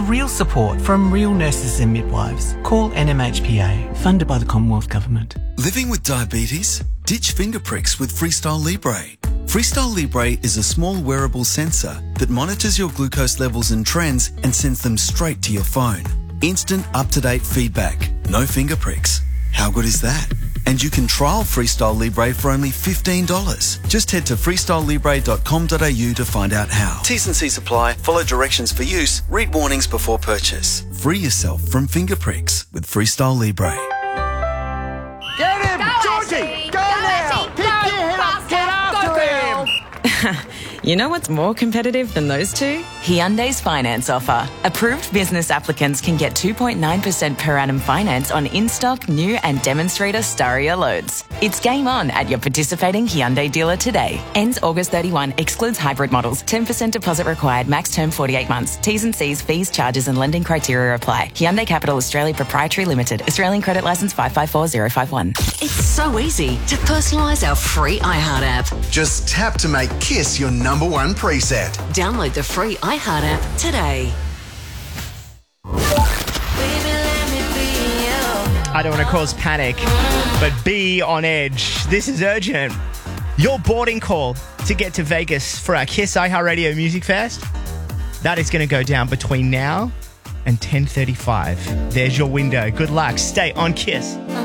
real support from real nurses and midwives. Call NMHPA, funded by the Commonwealth Government. Living with diabetes? Ditch finger pricks with Freestyle Libre. Freestyle Libre is a small wearable sensor that monitors your glucose levels and trends and sends them straight to your phone. Instant, up-to-date feedback. No finger pricks. How good is that? And you can trial Freestyle Libre for only $15. Just head to freestylelibre.com.au to find out how. T's and C's apply. Follow directions for use. Read warnings before purchase. Free yourself from finger pricks with Freestyle Libre. Get him! Go, Georgie! Ashley! Go now! Pick your head up! Get after him! You know what's more competitive than those two? Hyundai's finance offer. Approved business applicants can get 2.9% per annum finance on in-stock, new and demonstrator Staria loads. It's game on at your participating Hyundai dealer today. Ends August 31. Excludes hybrid models. 10% deposit required. Max term 48 months. T's and C's, fees, charges and lending criteria apply. Hyundai Capital Australia Proprietary Limited. Australian credit licence 554051. It's so easy to personalise our free iHeart app. Just tap to make Kiss your number one preset. Download the free iHeart app today. I don't want to cause panic, but be on edge. This is urgent. Your boarding call to get to Vegas for our Kiss iHeartRadio Music Fest, that is going to go down between now and 10:35. There's your window. Good luck. Stay on Kiss.